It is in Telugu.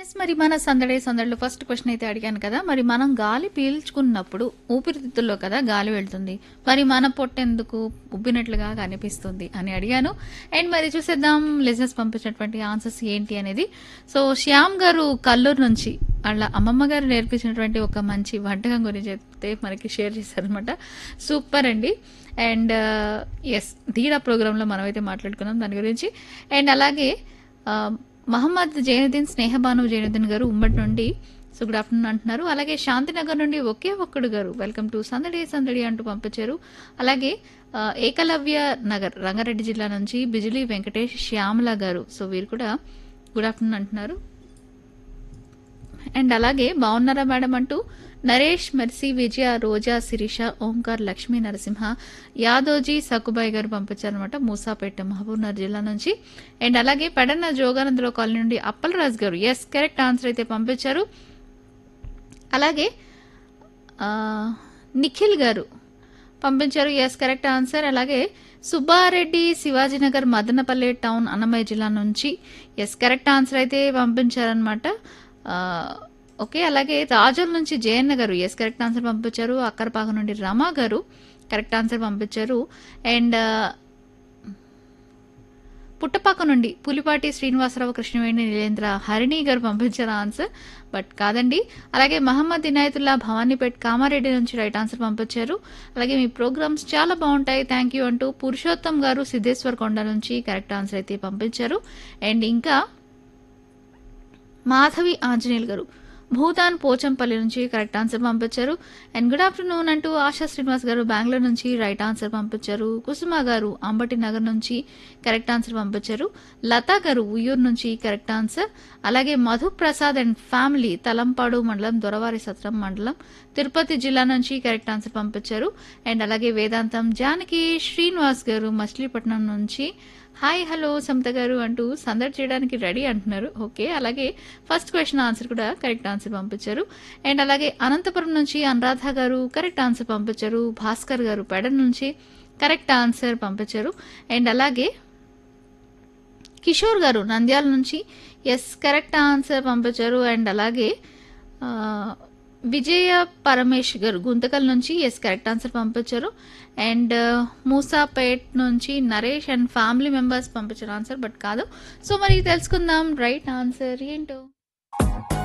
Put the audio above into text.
మరి మన సందడిలో ఫస్ట్ క్వశ్చన్ అయితే అడిగాను కదా, మరి మనం గాలి పీల్చుకున్నప్పుడు ఊపిరితిత్తుల్లో కదా గాలి వెళ్తుంది, మరి మన పొట్టెందుకు ఉబ్బినట్లుగా కనిపిస్తుంది అని అడిగాను. అండ్ మరి చూసేద్దాం లిజనర్స్ పంపించినటువంటి ఆన్సర్స్ ఏంటి అనేది. సో శ్యామ్ గారు కల్లూరు నుంచి వాళ్ళ అమ్మమ్మ గారు నేర్పించినటువంటి ఒక మంచి వంటకం గురించి అయితే మనకి షేర్ చేశారనమాట. సూపర్ అండి. అండ్ ఎస్, ధీరా ప్రోగ్రాంలో మనమైతే మాట్లాడుకున్నాం దాని గురించి. అండ్ అలాగే మహమ్మద్ జైనుద్దీన్ స్నేహబాను జైనుద్దీన్ గారు ఉమ్మడి నుండి సో గుడ్ ఆఫ్టర్నూన్ అంటున్నారు. అలాగే శాంతినగర్ నుండి ఒకే ఒక్కడు గారు వెల్కమ్ టు సందడి అంటూ పంపించారు. అలాగే ఏకలవ్య నగర్ రంగారెడ్డి జిల్లా నుంచి బిజిలీ వెంకటేష్ శ్యామల గారు, సో వీరు కూడా గుడ్ ఆఫ్టర్నూన్ అంటున్నారు. అండ్ అలాగే బాగున్నారా మేడం అంటూ నరేష్, మెర్సీ, విజయ, రోజా, శిరీష, ఓంకార్, లక్ష్మీ నరసింహ, యాదోజీ సకుబాయ్ గారు పంపించారనమాట మూసాపేట మహబూబ్నగర్ జిల్లా నుంచి. అండ్ అలాగే పెడన్న జోగానందరావు కాలనీ నుండి అప్పలరాజు గారు ఎస్ కరెక్ట్ ఆన్సర్ అయితే పంపించారు. అలాగే నిఖిల్ గారు పంపించారు ఎస్ కరెక్ట్ ఆన్సర్. అలాగే సుబ్బారెడ్డి శివాజీనగర్ మదనపల్లె టౌన్ అన్నమయ్య జిల్లా నుంచి ఎస్ కరెక్ట్ ఆన్సర్ అయితే పంపించారనమాట. ఓకే. అలాగే రాజోల్ నుంచి జయన్న గారు ఎస్ కరెక్ట్ ఆన్సర్ పంపించారు. అక్కరపాక నుండి రమా గారు కరెక్ట్ ఆన్సర్ పంపించారు. అండ్ పుట్టపాక నుండి పులిపాటి శ్రీనివాసరావు, కృష్ణవేణి, నీలేంద్ర, హరిణి గారు పంపించారు ఆన్సర్, బట్ కాదండి. అలాగే మహమ్మద్ ఇనాయతుల్లా భవానీపేట్ కామారెడ్డి నుంచి రైట్ ఆన్సర్ పంపించారు. అలాగే మీ ప్రోగ్రామ్స్ చాలా బాగుంటాయి థ్యాంక్ యూ అంటూ పురుషోత్తం గారు సిద్ధేశ్వర్ కొండ నుంచి కరెక్ట్ ఆన్సర్ అయితే పంపించారు. అండ్ ఇంకా మాధవి ఆంజనేయులు గారు భూతాన్ పోచంపల్లి నుంచి కరెక్ట్ ఆన్సర్ పంపించారు. అండ్ గుడ్ ఆఫ్టర్నూన్ అంటూ ఆశా శ్రీనివాస్ గారు బెంగళూరు నుంచి రైట్ ఆన్సర్ పంపించారు. కుసుమ గారు అంబటి నగర్ నుంచి కరెక్ట్ ఆన్సర్ పంపించారు. లతా గారు ఉయ్యూరు నుంచి కరెక్ట్ ఆన్సర్. అలాగే మధు ప్రసాద్ అండ్ ఫ్యామిలీ తలంపాడు మండలం, దొరవారి సత్రం మండలం, తిరుపతి జిల్లా నుంచి కరెక్ట్ ఆన్సర్ పంపించారు. అండ్ అలాగే వేదాంతం జానకి శ్రీనివాస్ గారు మచిలీపట్నం నుంచి హాయ్ హలో సమత గారు అంటూ సందడి చేయడానికి రెడీ అంటున్నారు. ఓకే. అలాగే ఫస్ట్ క్వశ్చన్ ఆన్సర్ కూడా కరెక్ట్ ఆన్సర్ పంపించారు. అండ్ అలాగే అనంతపురం నుంచి అనురాధ గారు కరెక్ట్ ఆన్సర్ పంపించారు. భాస్కర్ గారు పెడ నుంచి కరెక్ట్ ఆన్సర్ పంపించారు. అండ్ అలాగే కిషోర్ గారు నంద్యాల నుంచి ఎస్ కరెక్ట్ ఆన్సర్ పంపించారు. అండ్ అలాగే విజయ పరమేష్ గారు గుంతకల్ నుంచి ఎస్ కరెక్ట్ ఆన్సర్ పంపించారు. అండ్ మూసాపేట్ నుంచి నరేష్ అండ్ ఫ్యామిలీ మెంబర్స్ పంపించారు ఆన్సర్, బట్ కాదు. సో మరి తెలుసుకుందాం రైట్ ఆన్సర్ ఏంటో.